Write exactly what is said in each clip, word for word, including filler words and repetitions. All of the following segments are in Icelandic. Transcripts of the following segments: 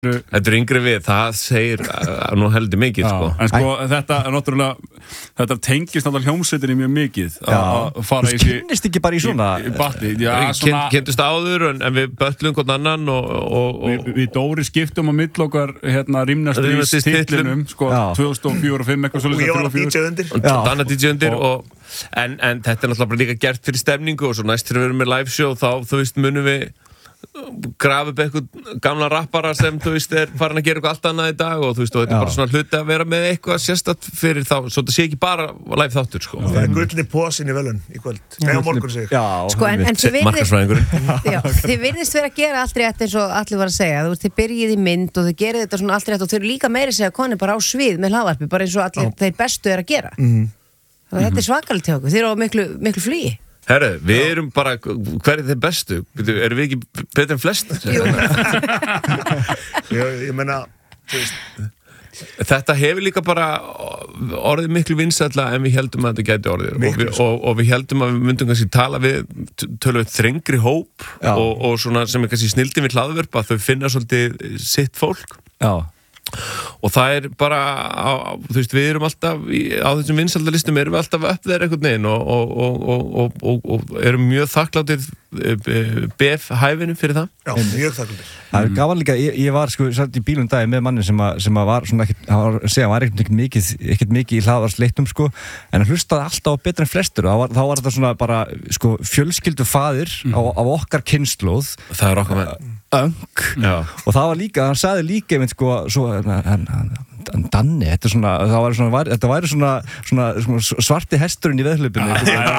Þetta er yngri við, það segir nú heldur mikið, sko. En sko, þetta er náttúrulega, þetta tengist náttúrulega hljómsveitinni mjög mikið að fara í þessi... Þú kynnist ekki bara í svona... Í batti, já, svona... Kynntust áður, en við böllum hvern annan og... Við Dóri skiptum á milli okkar, hérna, Rímnastríðs titlinum, sko, tvö þúsund og fjögur og fimm, eitthvað svolítið. Og ég var að D J undir. Og Danna D J undir og... En þetta er náttúrulega bara líka gert fyrir stemningu og svo næst þegar við erum með live show, þá, þú veist, munum við grafa upp eitthvað gamla rappara sem þú veist er farin að gera eitthvað allt annað í dag og þú veist og þetta er bara svona hluti að vera með eitthvað sérstætt fyrir þá, svo þetta sé ekki bara live þáttur sko. Það er gullni posin í velun í kvöld, eða morgun sig. Sko en, en þið virðist þið virðist vera að gera allt rétt eins og allir var að segja, þú veist þið byrjið í mynd og þið gerið þetta svona allt rétt og þið eru líka meiri segja koni bara á svið með hlaðvarpi, bara eins og allir þeir bestu er að gera. Mm. Þetta er svakalegt hjá okkur, þið eru á miklu, miklu flugi. Herru, við erum bara, hver er þeir bestu? Erum við ekki betur en flest? Jú, ég meina, þú veist... Þetta hefur líka bara orðið miklu vinsælla en við heldum að þetta gæti orðið og við, og, og við heldum að við myndum kannski tala við tölum þrengri hóp og, og svona sem er kannski snildin við hlaðvörp að þau finna svolítið sitt fólk. Já. Og það er bara á, þú veist, við erum alltaf í, á þessum vinsældalistum erum við alltaf upp þeir einhvern veginn og, og, og, og, og, og erum mjög þakkláttir B F-hæfinu fyrir það. Já, mjög þakkláttir. Það er gaman líka, ég, ég var sko satt í bílum dagi með manni sem að, sem að var svona ekkert, hann var að segja, hann var ekkert mikið, ekkert mikið í hlaðvarsleiknum sko, en hann hlustaði alltaf á betra en flestur og þá var, þá var þetta svona bara sko fjölskyldu faðir mm. á, á okkar kynslóð. Það er okkar með Öng og það var líka, hann sagði líka einmitt sko, svo, hann, hann, hann Danni, þetta er svona, það var svona, þetta væri svona, svona, svona svarti hesturinn í veðhlaupinu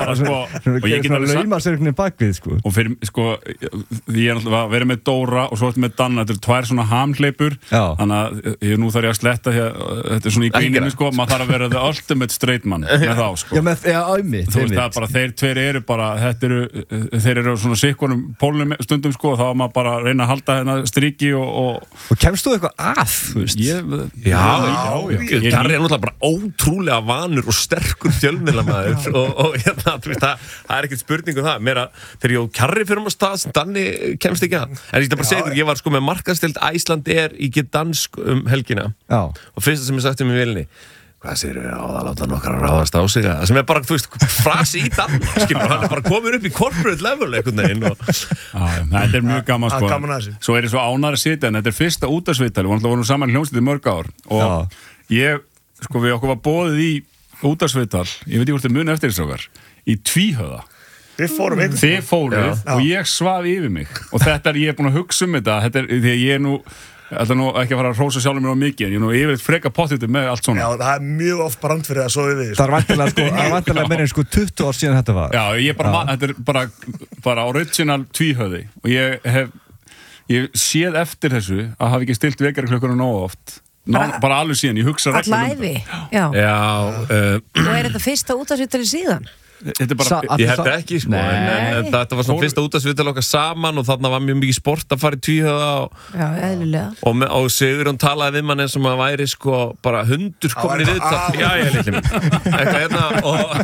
og ég get alveg lauma sér einhvern veginn bakvið sko. Og fyrir, sko, því ég er alltaf að vera með Dóra og svo eftir með Danna, þetta er tvær svona hamhleipur, þannig að ég nú þarf ég að sletta hér, þetta er svona í gríninu sko, maður þarf að vera the ultimate straight man með þá sko. Já, með, já, ámi, þú veist það bara, þeir tveir eru bara, þetta eru, þeir eru svona sikkunum pólunum stundum sko, þá maður bara reyna að halda hérna striki og, og... Og kemst þú eitthvað að, þú veist? Ég, já, já, já. Kjarri er náttúrulega bara ótrúlega vanur og sterkur fjölmiðlamaður og, og hérna, þú veist, það, það er ekkert spurning um það, meira, þegar ég og Kjarri fyrir um að stað sem Danni kemst ekki að. En ég ætla bara að segja þér, ég var sko með markaðsdeild Icelandair í Gdansk um helgina já. Og fyrsta sem ég sagt um í vélinni, hvað segir við á það láta nokkar að ráðast á sig það sem er bara, þú veist, frasi í Danmark skilur, hann er bara komin upp í corporate level einhvern veginn og... Þetta er mjög gaman sko, svo er ég svo ánægður að sitja en þetta er fyrsta útvarpsviðtal, við vorum saman hljómsveit í mörg ár og já. Ég, sko við okkur var boðið í útvarpsviðtal, ég veit ekki hvort þið muni eftir þess okkar, í Tvíhöfða. Þið fórum einn. Þið fóruð og ég svaf yfir mig og þetta er, ég er búin að hugsa um þetta, þetta er, því að ég er nú ætla nú ekki að fara að hrósa sjálfur mér á mikið en ég nú yfirleitt freka pottitur með allt svona. Já, það er mjög oft brand fyrir að sofa við. Það er vantilega sko, það er vantilega meira en sko tuttugu ár síðan þetta var. Já, ég bara, man, þetta er bara, bara original Tvíhöfði og ég hef, ég séð eftir þessu að hafa ekki stilt vekjarklukkunum nógu oft. Ná, bara alveg síðan, ég hugsa reglulega um þetta. Já. Já, uh, og er þetta fyrsta útvarpsviðtalið síðan? Þetta er bara, Sa ég held ekki sko, en, en þetta var svona fyrsta útvarpsviðtal okkar saman og þarna var mjög mikið sport að fara í Tvíhöfða og, já, eðlilega. og, með, og Sigurjón talaði við mann eins og maður væri sko bara hundur komin í viðtal. Já, ég litli minn. Eitthvað hérna og...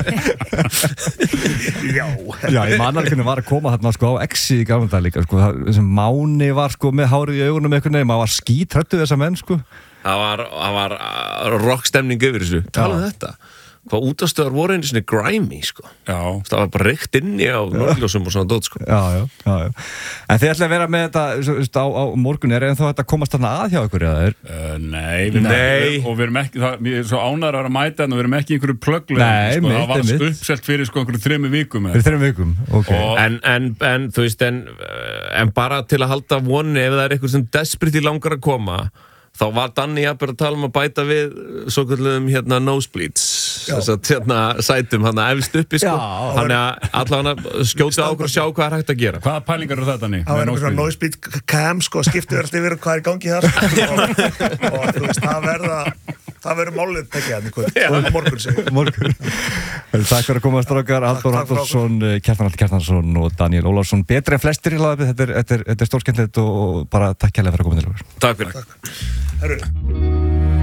Já. Já, ég man alveg hvernig var að koma þarna sko á Exi í gamla dag líka sko, þessum Máni var sko með hárið í augunum eitthvað, maður var skítrættu þessa menn sko. Það var, það var rockstemning yfir þessu. Talaðu um þetta. Hvað útastöðar voru einu sinni grimy, sko. Já. Það var bara reykt inni á norðljósum og svona dót, sko. Já, já, já, já. En þið ætlaði að vera með þetta á, á morgun, er en þá þetta komast þarna að hjá ykkur, eða er? Uh, nei, við nei. Og við erum ekki, það, við erum svo ánægðir að vera að mæta en við erum ekki í einhverju plögglu. Nei, sko, mitt, það var mitt. uppselt fyrir sko einhverju þremur vikum. Fyrir þremur vikum, ok. Og, en, en, en, þú veist, en, en bara til að halda vonni, ef það er eitthvað sem desperate langar að koma, þá var Danni jafnir að tala um að bæta við svo kallum hérna nosebleeds þess að hérna sætum hann að efst uppi sko hann er allavega skjóta á okkur og sjá hvað er hægt að gera. Hvaða pælingar eru það Danni? Það er einhverjum nosebleed cam sko, skiptu verðast yfir hvað er í gangi þar sko, og, og þú veist, það verða það verður málið tekið hann í kvöld og morgun segir morgun. Takk fyrir að koma strákar, Halldór Halldórsson, Kjartan Allt Kjartansson og Daníel Ólafsson, betri en flestir í hlaðvarpið, þetta er, þetta er, þetta er stórskemmtilegt og bara takk kærlega fyrir að koma til okkur. Takk fyrir. Herru